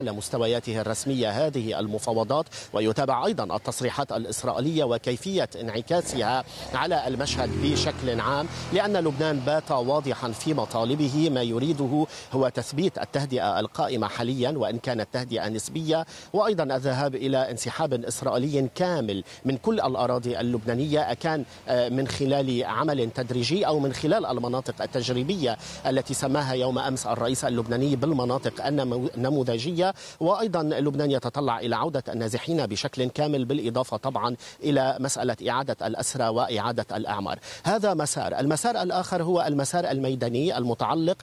على مستوياته الرسمية هذه المفاوضات، ويتابع أيضا التصريحات الإسرائيلية وكيفية انعكاسها على المشهد بشكل عام، لأن لبنان بات واضحا في مطالبه. ما يريده هو تثبيت التهدئة القائمة حاليا، وإن كانت تهدئة نسبية، وأيضا الذهاب إلى انسحاب إسرائيلي كامل من كل الأراضي اللبنانية، أكان من خلال عمل تدريجي أو من خلال المناطق التجريبية التي سماها يوم أمس الرئيس اللبناني بالمناطق النموذجية. وأيضا لبنان يتطلع إلى عودة النازحين بشكل كامل، بالإضافة طبعا إلى مسألة إعادة الأسرى وإعادة الأعمار. هذا مسار. المسار الآخر هو المسار الميداني المتعلق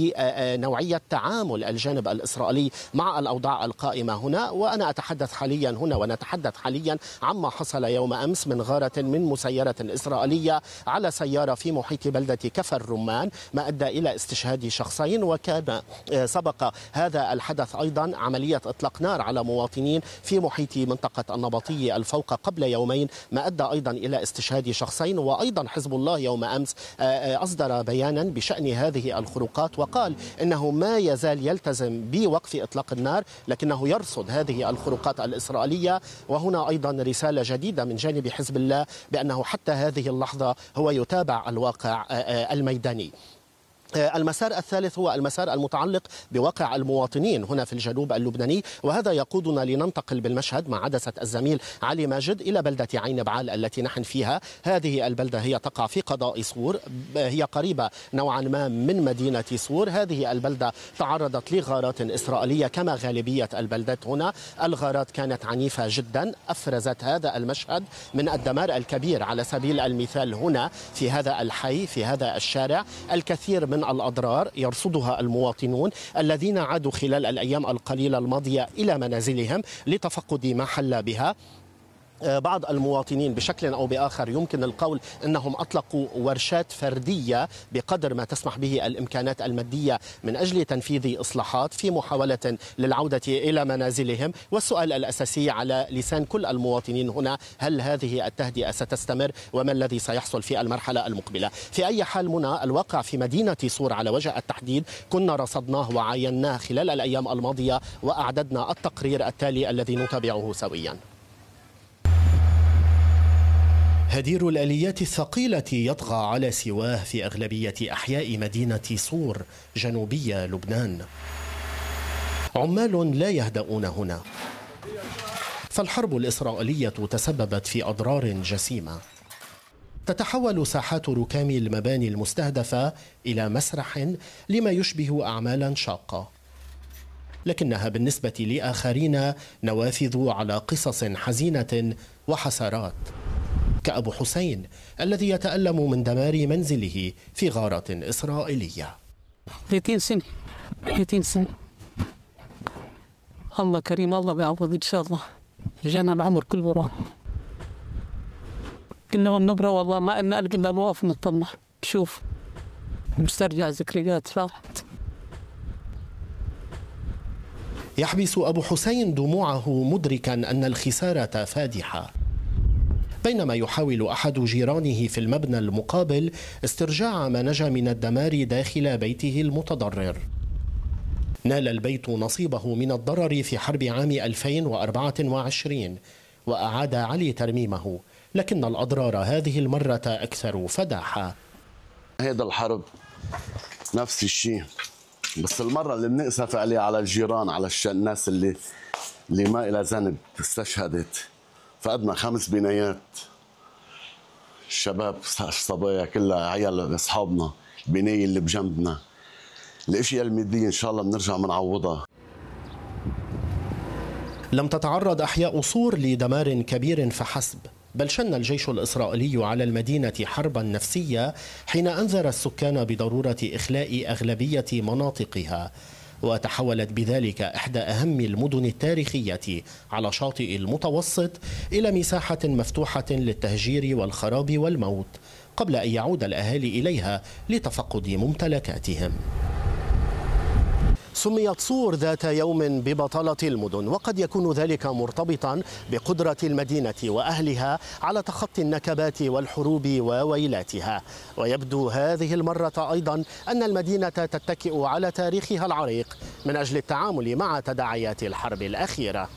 بنوعية تعامل الجانب الإسرائيلي مع الأوضاع القائمة هنا. وأنا أتحدث حاليا هنا ونتحدث حاليا عما حصل يوم أمس من غارة من مسيرة إسرائيلية على سيارة في محيط بلدة كفر الرمان، ما أدى إلى استشهاد شخصين. وكان سبق هذا الحدث أيضا عملية إطلاق نار على مواطنين في محيط منطقة النبطية الفوق قبل يومين، ما أدى أيضا إلى استشهاد شخصين. وأيضا حزب الله يوم أمس أصدر بيانا بشأن هذه الخروقات، وقال إنه ما يزال يلتزم بوقف إطلاق النار، لكنه يرصد هذه الخروقات الإسرائيلية. وهنا أيضا رسالة جديدة من جانب حزب الله بأنه حتى هذه اللحظة هو يتابع الواقع الميداني. المسار الثالث هو المسار المتعلق بواقع المواطنين هنا في الجنوب اللبناني، وهذا يقودنا لننتقل بالمشهد مع عدسة الزميل علي ماجد إلى بلدة عين بعال التي نحن فيها. هذه البلدة هي تقع في قضاء صور، هي قريبة نوعا ما من مدينة صور. هذه البلدة تعرضت لغارات إسرائيلية كما غالبية البلدات هنا. الغارات كانت عنيفة جدا، أفرزت هذا المشهد من الدمار الكبير. على سبيل المثال هنا في هذا الحي في هذا الشارع الكثير من الأضرار يرصدها المواطنون الذين عادوا خلال الأيام القليلة الماضية إلى منازلهم لتفقد ما حل بها. بعض المواطنين بشكل أو بآخر يمكن القول أنهم أطلقوا ورشات فردية بقدر ما تسمح به الإمكانات المادية من أجل تنفيذ إصلاحات في محاولة للعودة إلى منازلهم. والسؤال الأساسي على لسان كل المواطنين هنا: هل هذه التهدئة ستستمر؟ وما الذي سيحصل في المرحلة المقبلة؟ في أي حال منى، الواقع في مدينة صور على وجه التحديد كنا رصدناه وعايناه خلال الأيام الماضية، وأعددنا التقرير التالي الذي نتابعه سويا. هدير الآليات الثقيلة يطغى على سواه في أغلبية أحياء مدينة صور جنوبي لبنان. عمال لا يهدؤون هنا، فالحرب الإسرائيلية تسببت في أضرار جسيمة. تتحول ساحات ركام المباني المستهدفة إلى مسرح لما يشبه أعمالا شاقة، لكنها بالنسبة لآخرين نوافذ على قصص حزينة وحسرات، كأبو حسين الذي يتألم من دمار منزله في غارة إسرائيلية. 30 سنة 30 سنة. الله كريم، الله بيعوض إن شاء الله. جانا العمر كله راح. كنا بنبرة والله ما إن قلبنا نواف نطلع شوف مسترجع ذكريات فاحت. يحبس أبو حسين دموعه مدركا أن الخسارة فادحة، بينما يحاول أحد جيرانه في المبنى المقابل استرجاع ما نجا من الدمار داخل بيته المتضرر. نال البيت نصيبه من الضرر في حرب عام 2024 وأعاد علي ترميمه، لكن الأضرار هذه المرة أكثر فداحة. هذا الحرب نفس الشيء، بس المرة اللي بنأسف عليها على الجيران، على الناس اللي ما إلى ذنب استشهدت. فقدنا 5 بنايات، الشباب الصبايا كلها عيال اصحابنا، البنايه اللي بجنبنا. الاشياء الماديه ان شاء الله بنرجع بنعوضها. لم تتعرض احياء صور لدمار كبير فحسب، بل شن الجيش الإسرائيلي على المدينة حربا نفسية حين أنذر السكان بضرورة إخلاء أغلبية مناطقها، وتحولت بذلك إحدى أهم المدن التاريخية على شاطئ المتوسط إلى مساحة مفتوحة للتهجير والخراب والموت، قبل أن يعود الأهالي إليها لتفقد ممتلكاتهم. سميت صور ذات يوم ببطلة المدن، وقد يكون ذلك مرتبطا بقدرة المدينة وأهلها على تخطي النكبات والحروب وويلاتها. ويبدو هذه المرة أيضا أن المدينة تتكئ على تاريخها العريق من أجل التعامل مع تداعيات الحرب الأخيرة.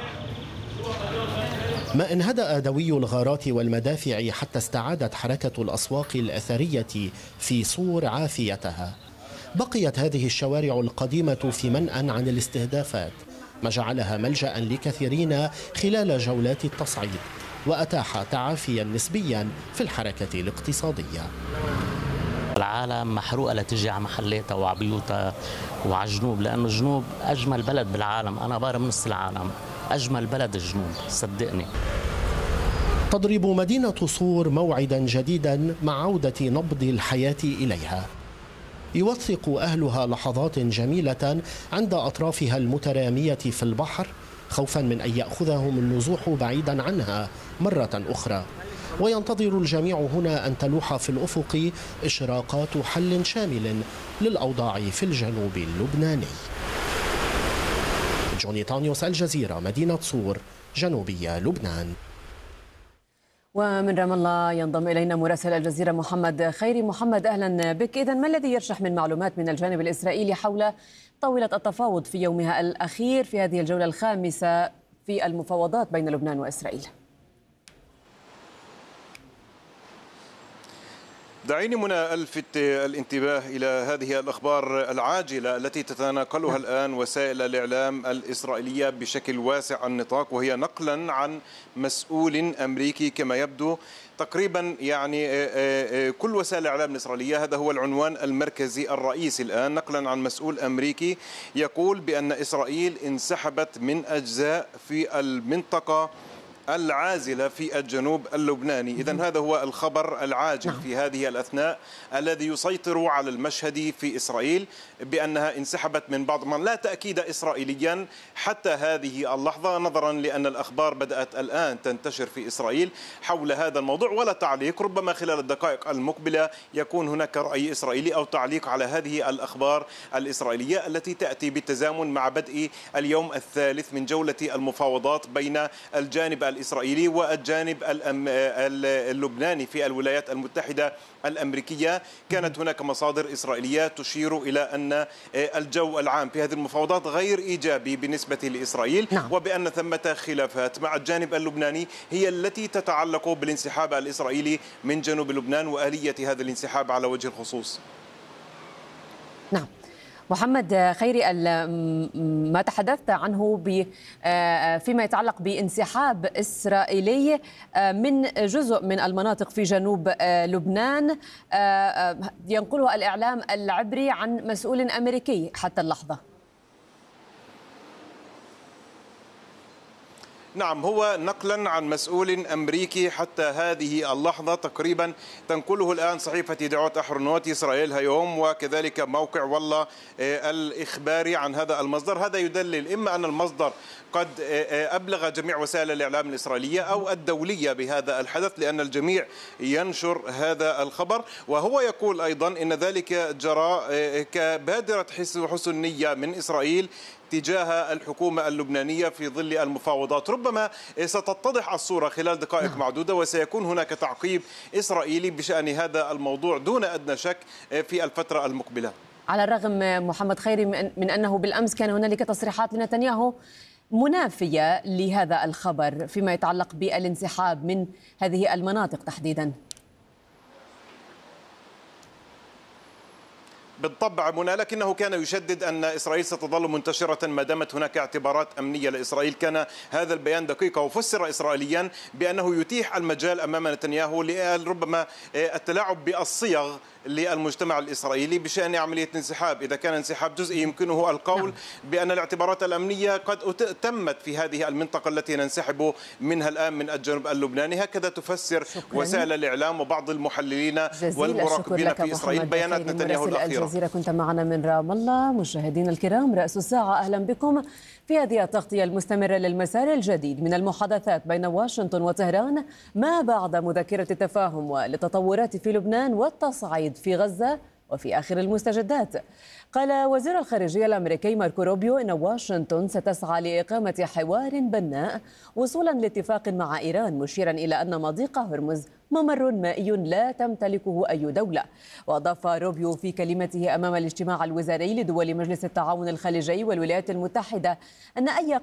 ما إن هدأ دوي الغارات والمدافع حتى استعادت حركة الأسواق الأثرية في صور عافيتها، بقيت هذه الشوارع القديمة في منأى عن الاستهدافات، ما جعلها ملجأ لكثيرين خلال جولات التصعيد، وأتاح تعافيا نسبيا في الحركة الاقتصادية. العالم محروقة لتجي على محلاتها وعلى بيوتها وعلى الجنوب، لأنه الجنوب أجمل بلد بالعالم. أنا بارى من نص العالم، أجمل بلد الجنوب صدقني. تضرب مدينة صور موعدا جديدا مع عودة نبض الحياة إليها. يوثق أهلها لحظات جميلة عند أطرافها المترامية في البحر، خوفا من أن يأخذهم النزوح بعيدا عنها مرة أخرى. وينتظر الجميع هنا أن تلوح في الأفق إشراقات حل شامل للأوضاع في الجنوب اللبناني. جوني تانيوس، الجزيرة، مدينة صور، جنوبية لبنان. ومن رام الله ينضم إلينا مراسل الجزيرة محمد خيري. محمد، أهلا بك. إذن ما الذي يرشح من معلومات من الجانب الإسرائيلي حول طاولة التفاوض في يومها الأخير في هذه الجولة الخامسة في المفاوضات بين لبنان وإسرائيل؟ دعيني منى ألفت الانتباه إلى هذه الأخبار العاجلة التي تتناقلها الآن وسائل الإعلام الإسرائيلية بشكل واسع النطاق، وهي نقلا عن مسؤول أمريكي كما يبدو. تقريبا يعني كل وسائل الإعلام الإسرائيلية هذا هو العنوان المركزي الرئيسي الآن، نقلا عن مسؤول أمريكي يقول بأن إسرائيل انسحبت من أجزاء في المنطقة العازلة في الجنوب اللبناني. إذن هذا هو الخبر العاجل في هذه الأثناء الذي يسيطر على المشهد في إسرائيل، بأنها انسحبت من بعض من لا تأكيد إسرائيليا حتى هذه اللحظة، نظرا لأن الأخبار بدأت الآن تنتشر في إسرائيل حول هذا الموضوع ولا تعليق. ربما خلال الدقائق المقبلة يكون هناك رأي إسرائيلي أو تعليق على هذه الأخبار الإسرائيلية التي تأتي بالتزامن مع بدء اليوم الثالث من جولة المفاوضات بين الجانب الإسرائيلي والجانب اللبناني في الولايات المتحدة الأمريكية. كانت هناك مصادر إسرائيلية تشير إلى أن الجو العام في هذه المفاوضات غير إيجابي بالنسبة لإسرائيل، وبأن ثمة خلافات مع الجانب اللبناني هي التي تتعلق بالانسحاب الإسرائيلي من جنوب لبنان وآلية هذا الانسحاب على وجه الخصوص. نعم محمد خيري، ما تحدثت عنه فيما يتعلق بانسحاب إسرائيلي من جزء من المناطق في جنوب لبنان ينقلها الإعلام العبري عن مسؤول أمريكي حتى اللحظة. نعم، هو نقلا عن مسؤول أمريكي حتى هذه اللحظة تقريبا تنقله الآن صحيفة يدعوت أحرنوت إسرائيل هيوم، وكذلك موقع والله الإخباري عن هذا المصدر. هذا يدلل إما أن المصدر قد أبلغ جميع وسائل الإعلام الإسرائيلية أو الدولية بهذا الحدث، لأن الجميع ينشر هذا الخبر. وهو يقول أيضا إن ذلك جرى كبادرة حسن نية من إسرائيل تجاه الحكومة اللبنانية في ظل المفاوضات. ربما ستتضح الصورة خلال دقائق معدودة وسيكون هناك تعقيب إسرائيلي بشأن هذا الموضوع دون أدنى شك في الفترة المقبلة. على الرغم محمد خيري من أنه بالأمس كان هنالك تصريحات لنتنياهو منافية لهذا الخبر فيما يتعلق بالانسحاب من هذه المناطق تحديدا. بالطبع منى، لكنه كان يشدد أن إسرائيل ستظل منتشرة ما دامت هناك اعتبارات أمنية لإسرائيل. كان هذا البيان دقيق وفسر إسرائيليا بأنه يتيح المجال أمام نتنياهو لربما التلاعب بالصيغ للمجتمع الإسرائيلي بشأن عملية انسحاب. إذا كان انسحاب جزئي يمكنه القول بأن الاعتبارات الأمنية قد تمت في هذه المنطقة التي ننسحب منها الآن من الجنوب اللبناني. هكذا تفسر وسائل الإعلام وبعض المحللين والمراقبين في إسرائيل بيانات نتنياهو الأخيرة. الجزيرة كنت معنا من رام الله. مشاهدينا الكرام، رأس الساعة، أهلا بكم في هذه التغطية المستمرة للمسار الجديد من المحادثات بين واشنطن وطهران ما بعد مذكرة التفاهم والتطورات في لبنان والتصعيد في غزة وفي آخر المستجدات قال وزير الخارجية الأمريكي ماركو روبيو إن واشنطن ستسعى لإقامة حوار بناء وصولا لاتفاق مع إيران، مشيرا إلى أن مضيق هرمز ممر مائي لا تمتلكه أي دولة. وأضاف روبيو في كلمته أمام الاجتماع الوزاري لدول مجلس التعاون الخليجي والولايات المتحدة أن أي